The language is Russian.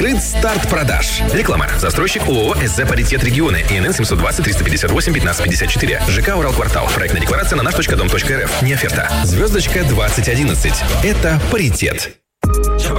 Открыт старт продаж. Реклама. Застройщик ООО СЗ «Паритет Регионы». ИНН 720-358-1554. ЖК «Уралквартал». Проектная декларация на наш.дом.рф. Не оферта. Звездочка 2011. Это «Паритет».